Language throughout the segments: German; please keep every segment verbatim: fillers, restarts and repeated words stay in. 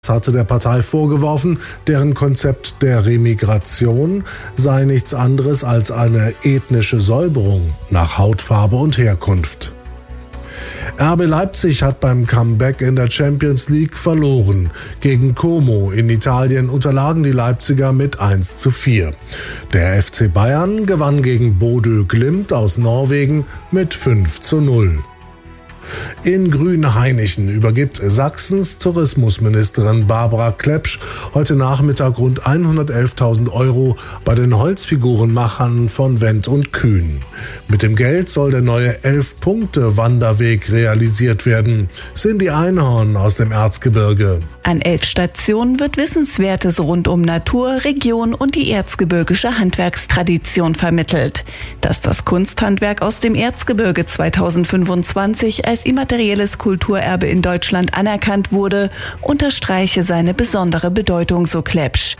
hatte der Partei vorgeworfen, deren Konzept der Remigration sei nichts anderes als eine ethnische Säuberung nach Hautfarbe und Herkunft. R B Leipzig hat beim Comeback in der Champions League verloren. Gegen Como in Italien unterlagen die Leipziger mit eins zu vier. Der F C Bayern gewann gegen Bodø Glimt aus Norwegen mit fünf zu null. In Grünhainichen übergibt Sachsens Tourismusministerin Barbara Klepsch heute Nachmittag rund hundertelftausend Euro bei den Holzfigurenmachern von Wendt und Kühn. Mit dem Geld soll der neue elf-Punkte-Wanderweg realisiert werden. Cindy Einhorn aus dem Erzgebirge. An elf Stationen wird Wissenswertes rund um Natur, Region und die erzgebirgische Handwerkstradition vermittelt. Dass das Kunsthandwerk aus dem Erzgebirge zweitausendfünfundzwanzig als immaterielles Kulturerbe in Deutschland anerkannt wurde, unterstreiche seine besondere Bedeutung, so Klepsch.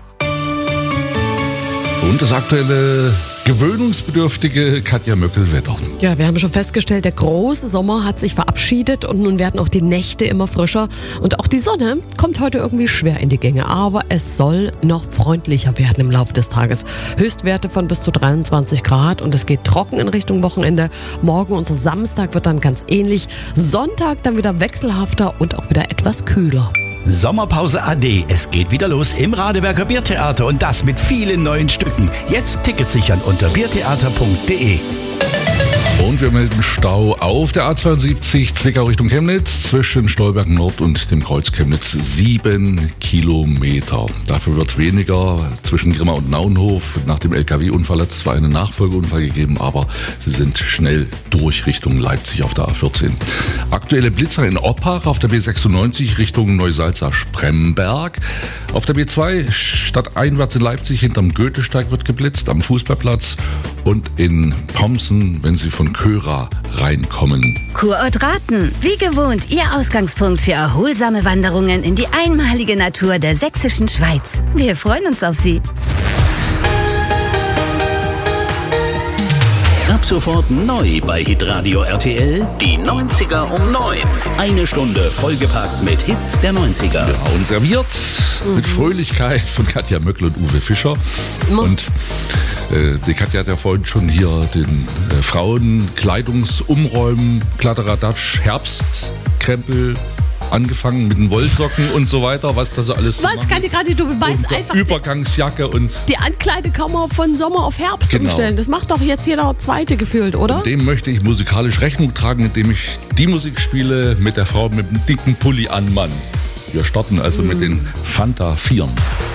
Und das aktuelle gewöhnungsbedürftige Katja Möckel-Wetter. Ja, wir haben schon festgestellt, der große Sommer hat sich verabschiedet und nun werden auch die Nächte immer frischer. Und auch die Sonne kommt heute irgendwie schwer in die Gänge. Aber es soll noch freundlicher werden im Laufe des Tages. Höchstwerte von bis zu dreiundzwanzig Grad und es geht trocken in Richtung Wochenende. Morgen, unser Samstag, wird dann ganz ähnlich. Sonntag dann wieder wechselhafter und auch wieder etwas kühler. Sommerpause A D. Es geht wieder los im Radeberger Biertheater und das mit vielen neuen Stücken. Jetzt Tickets sichern unter biertheater punkt de. Und wir melden Stau auf der A zweiundsiebzig Zwickau Richtung Chemnitz zwischen Stolberg Nord und dem Kreuz Chemnitz. Sieben Kilometer. Dafür wird es weniger. Zwischen Grimma und Naunhof. Nach dem L K W-Unfall hat es zwar einen Nachfolgeunfall gegeben, aber sie sind schnell durch Richtung Leipzig auf der A vierzehn. Aktuelle Blitzer in Oppach auf der B sechsundneunzig Richtung Neusalza-Spremberg. Auf der B zwei stadteinwärts in Leipzig hinterm Goethesteig wird geblitzt, am Fußballplatz. Und in Pomsen, wenn Sie von Köra reinkommen. Kurort Raten. Wie gewohnt, Ihr Ausgangspunkt für erholsame Wanderungen in die einmalige Natur der sächsischen Schweiz. Wir freuen uns auf Sie. Ab sofort neu bei Hitradio R T L, die neunziger um neun. Eine Stunde vollgepackt mit Hits der neunziger. Genau, und serviert mhm. mit Fröhlichkeit von Katja Möckel und Uwe Fischer. Mhm. Und äh, die Katja hat ja vorhin schon hier den äh, Frauenkleidungsumräumen, Kladderadatsch, Herbstkrempel angefangen mit den Wollsocken und so weiter, was da so alles Was kann ich gerade, du meinst einfach Übergangsjacke und die Ankleidekammer von Sommer auf Herbst genau. umstellen. Das macht doch jetzt jeder Zweite gefühlt, oder? Und dem möchte ich musikalisch Rechnung tragen, indem ich die Musik spiele mit der Frau mit dem dicken Pulli an Mann. Wir starten also mm. mit den Fanta Vieren.